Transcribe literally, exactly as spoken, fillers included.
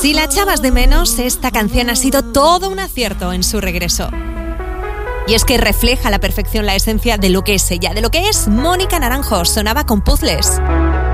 Si la echabas de menos, esta canción ha sido todo un acierto en su regreso. Y es que refleja a la perfección la esencia de lo que es ella, de lo que es Mónica Naranjo. Sonaba con Puzzles.